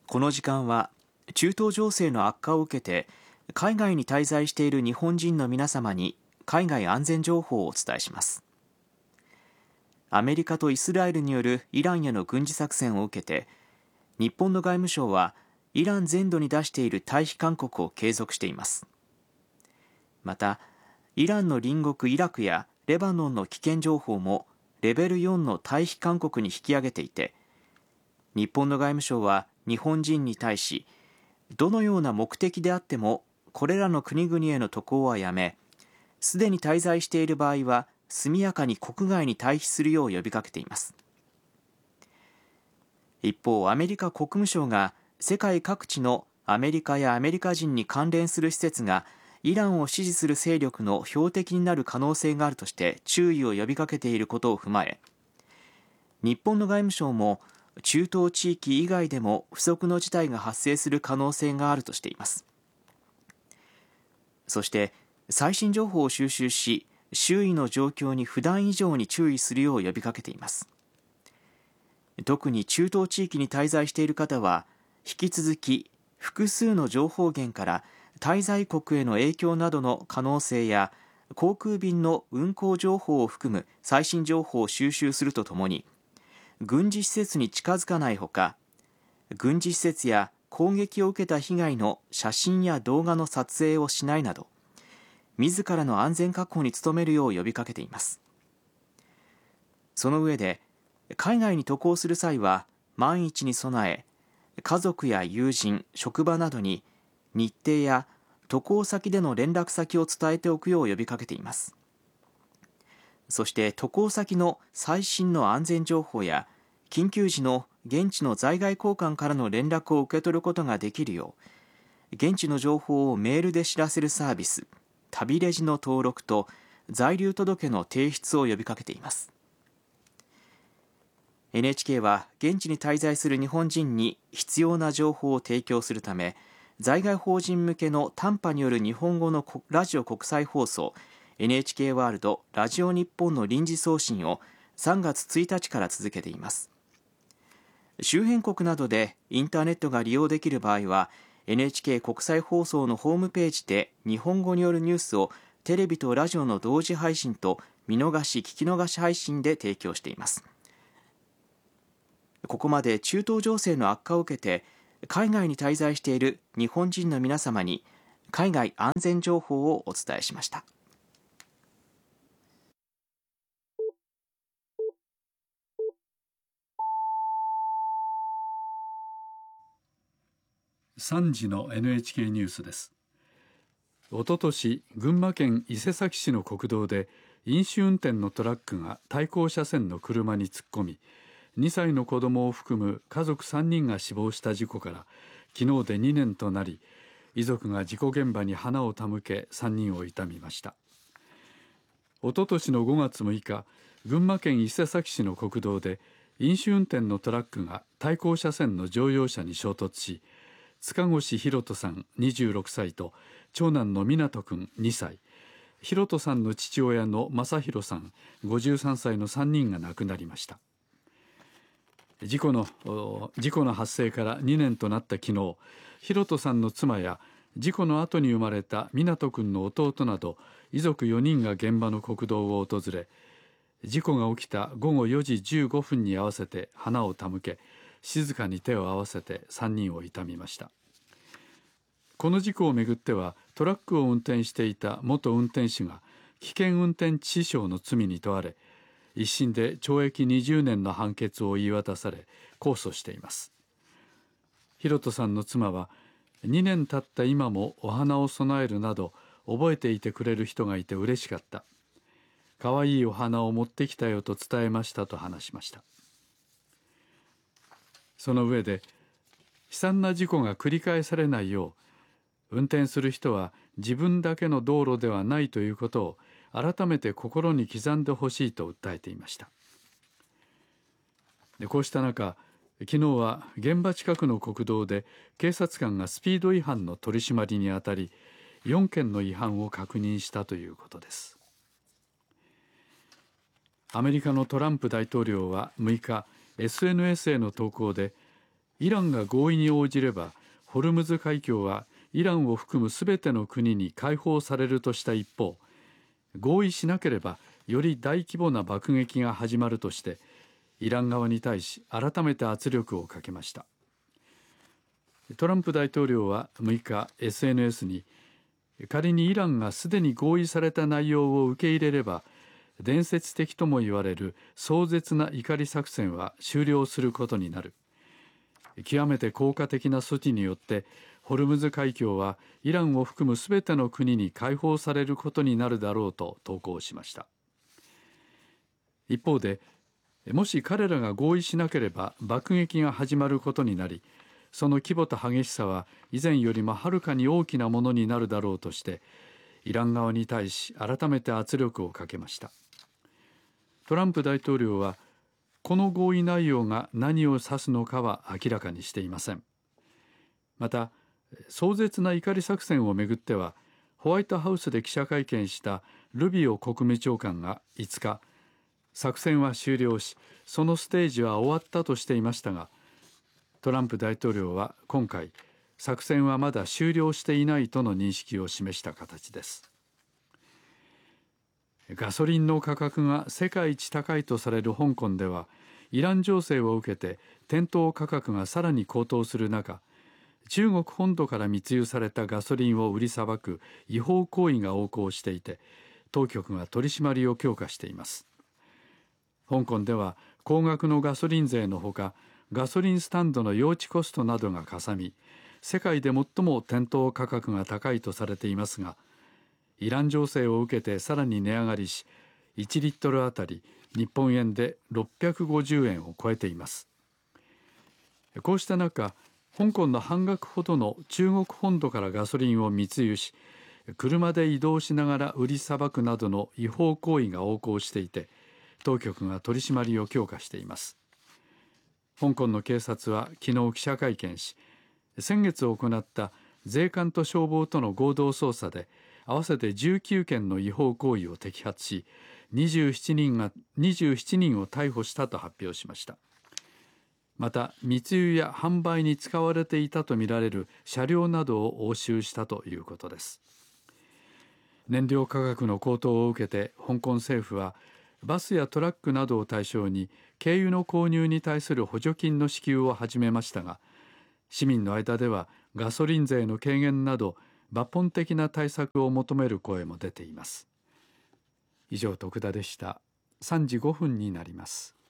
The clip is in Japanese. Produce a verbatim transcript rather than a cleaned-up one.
この時間は中東情勢の悪化を受けて海外に滞在している日本人の皆様に海外安全情報をお伝えします。アメリカとイスラエルによるイランへの軍事作戦を受けて、日本の外務省はイラン全土に出している退避勧告を継続しています。また、イランの隣国イラクやレバノンの危険情報もレベルよんの退避勧告に引き上げていて、日本の外務省は日本人に対し、どのような目的であってもこれらの国々への渡航はやめ、すでに滞在している場合は速やかに国外に退避するよう呼びかけています。一方、アメリカ国務省が世界各地のアメリカやアメリカ人に関連する施設がイランを支持する勢力の標的になる可能性があるとして注意を呼びかけていることを踏まえ、日本の外務省も中東地域以外でも不測の事態が発生する可能性があるとしています。そして最新情報を収集し、周囲の状況に普段以上に注意するよう呼びかけています。特に中東地域に滞在している方は、引き続き複数の情報源から滞在国への影響などの可能性や航空便の運航情報を含む最新情報を収集するとともに、軍事施設に近づかないほか、軍事施設や攻撃を受けた被害の写真や動画の撮影をしないなど、自らの安全確保に努めるよう呼びかけています。その上で、海外に渡航する際は万一に備え、家族や友人、職場などに日程や渡航先での連絡先を伝えておくよう呼びかけています。そして渡航先の最新の安全情報や緊急時の現地の在外公館からの連絡を受け取ることができるよう、現地の情報をメールで知らせるサービス、旅レジの登録と在留届の提出を呼びかけています。エヌエイチケー は現地に滞在する日本人に必要な情報を提供するため、在外邦人向けの短波による日本語のラジオ国際放送 エヌエイチケー ワールドラジオ日本の臨時送信をさんがつついたちから続けています。周辺国などでインターネットが利用できる場合は、 エヌエイチケー 国際放送のホームページで日本語によるニュースをテレビとラジオの同時配信と見逃し聞き逃し配信で提供しています。ここまで中東情勢の悪化を受けて海外に滞在している日本人の皆様に海外安全情報をお伝えしました。 さんじの エヌエイチケー ニュースです。おととし、群馬県伊勢崎市の国道で飲酒運転のトラックが対向車線の車に突っ込み、にさいの子供を含む家族さんにんが死亡した事故から昨日でにねんとなり、遺族が事故現場に花を手向けさんにんを悼みました。おととしのごがつむいか、群馬県伊勢崎市の国道で飲酒運転のトラックが対向車線の乗用車に衝突し、塚越博人さんにじゅうろくさいと長男の湊君にさい、博人さんの父親の正弘さんごじゅうさんさいのさんにんが亡くなりました。事故の事故の発生からにねんとなった昨日、博人さんの妻や事故の後に生まれた湊君の弟など遺族よにんが現場の国道を訪れ、事故が起きたごごよじじゅうごふんに合わせて花を手向け、静かに手を合わせてさんにんを悼みました。この事故をめぐっては、トラックを運転していた元運転手が危険運転致死傷の罪に問われ、一審で懲役にじゅうねんの判決を言い渡され控訴しています。博人さんの妻は、にねん経った今もお花を供えるなど覚えていてくれる人がいて嬉しかった、かわいいお花を持ってきたよと伝えましたと話しました。その上で、悲惨な事故が繰り返されないよう、運転する人は自分だけの道路ではないということを改めて心に刻んでほしいと訴えていました。でこうした中、昨日は現場近くの国道で警察官がスピード違反の取り締まりにあたり、よんけんの違反を確認したということです。アメリカのトランプ大統領はむいか、エスエヌエス への投稿で、 イランが合意に応じればホルムズ海峡はイランを含むすべての国に開放されるとした一方、合意しなければより大規模な爆撃が始まるとしてイラン側に対し改めて圧力をかけました。トランプ大統領はむいか エスエヌエス に、仮にイランがすでに合意された内容を受け入れれば伝説的とも言われる壮絶な怒り作戦は終了することになる。極めて効果的な措置によってホルムズ海峡はイランを含むすべての国に開放されることになるだろうと投稿しました。一方で、もし彼らが合意しなければ爆撃が始まることになり、その規模と激しさは以前よりもはるかに大きなものになるだろうとしてイラン側に対し改めて圧力をかけました。トランプ大統領はこの合意内容が何を指すのかは明らかにしていません。また壮絶な怒り作戦をめぐってはホワイトハウスで記者会見したルビオ国務長官がいつか作戦は終了しそのステージは終わったとしていましたが、トランプ大統領は今回作戦はまだ終了していないとの認識を示した形です。ガソリンの価格が世界一高いとされる香港ではイラン情勢を受けて店頭価格がさらに高騰する中、中国本土から密輸されたガソリンを売りさばく違法行為が横行していて当局が取り締まりを強化しています。香港では高額のガソリン税のほかガソリンスタンドの用地コストなどがかさみ、世界で最も店頭価格が高いとされていますが、イラン情勢を受けてさらに値上がりし、いちリットルあたり日本円でろっぴゃくごじゅうえんを超えています。こうした中、香港の半額ほどの中国本土からガソリンを密輸し、車で移動しながら売りさばくなどの違法行為が横行していて、当局が取り締まりを強化しています。香港の警察は昨日記者会見し、先月行った税関と消防との合同捜査で合わせてじゅうきゅうけんの違法行為を摘発し、にじゅうななにんがにじゅうななにんを逮捕したと発表しました。また密輸や販売に使われていたとみられる車両などを押収したということです。燃料価格の高騰を受けて香港政府はバスやトラックなどを対象に軽油の購入に対する補助金の支給を始めましたが、市民の間ではガソリン税の軽減など抜本的な対策を求める声も出ています。以上、徳田でした。さんじごふんになります。